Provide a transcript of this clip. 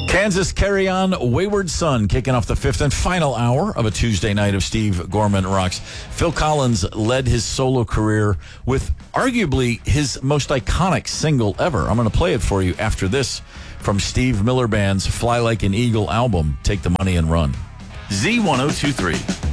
Kansas Carry On, Wayward Son, kicking off the fifth and final hour of a Tuesday night of Steve Gorman Rocks. Phil Collins led his solo career with arguably his most iconic single ever. I'm going to play it for you after this from Steve Miller Band's Fly Like an Eagle album, Take the Money and Run. Z1023.